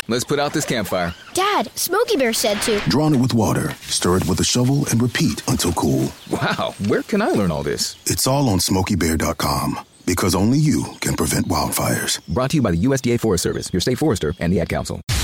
let's put out this campfire. Dad, Smokey Bear said to. Drown it with water, stir it with a shovel, and repeat until cool. Wow, where can I learn all this? It's all on SmokeyBear.com, because only you can prevent wildfires. Brought to you by the USDA Forest Service, your state forester, and the Ad Council.